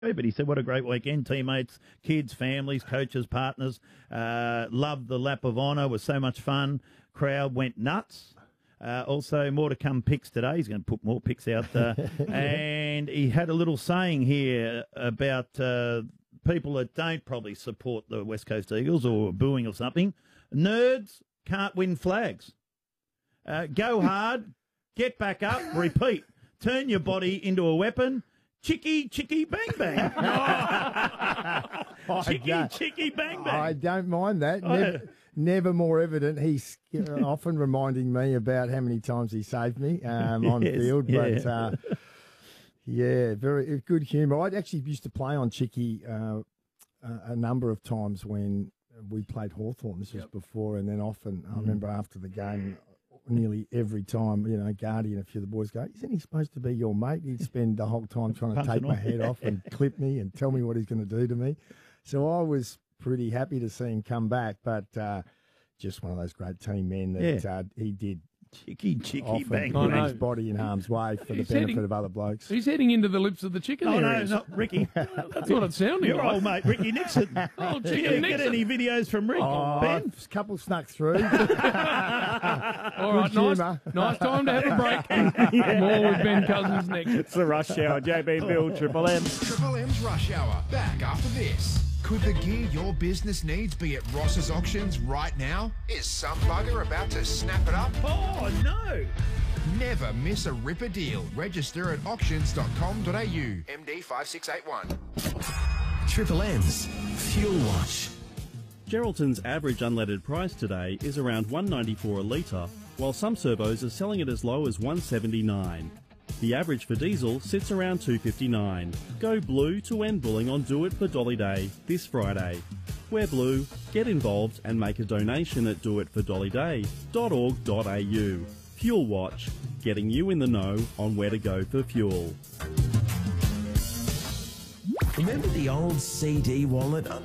But he said, what a great weekend. Teammates, kids, families, coaches, partners. Loved the lap of honour. Was so much fun. Crowd went nuts. Also, more to come picks today. He's going to put more picks out. And he had a little saying here about people that don't probably support the West Coast Eagles or booing or something. Nerds can't win flags. Go hard, get back up, repeat. Turn your body into a weapon. Chicky, chicky, bang, bang. Chicky, bang, bang. I don't mind that. Never more evident. He's often reminding me about how many times he saved me on field. Yeah. But, very good humour. I actually used to play on Chicky a number of times when we played Hawthorn. This was before, and then often, I remember after the game, nearly every time, Guardy and a few of the boys go, isn't he supposed to be your mate? He'd spend the whole time trying to take my head off and clip me and tell me what he's going to do to me. So I was pretty happy to see him come back, but just one of those great team men that he did Chicky, bang, put bang. his body in harm's way for the benefit of other blokes. He's heading into the lips of the chicken. Oh, areas. no, not Ricky. That's what it sounded Your like. old mate, Ricky Nixon. Chicken Did you get Nixon. any videos from Rick? Ben? A couple snuck through. All right, humour. nice time to have a break. More with Ben Cousins next. It's the Rush Hour. JB Bill, Triple M. Triple M's Rush Hour. Back after this. Could the gear your business needs be at Ross's Auctions right now? Is some bugger about to snap it up? Oh, no. Never miss a Ripper deal. Register at auctions.com.au. MD 5681. Triple M's Fuel Watch. Geraldton's average unleaded price today is around $1.94 a litre, while some servos are selling it as low as $1.79. The average for diesel sits around $2.59. Go blue to end bulling on Do It for Dolly Day this Friday. Wear blue, get involved and make a donation at doitfordollyday.org.au. Fuel Watch, getting you in the know on where to go for fuel. Remember the old CD wallet?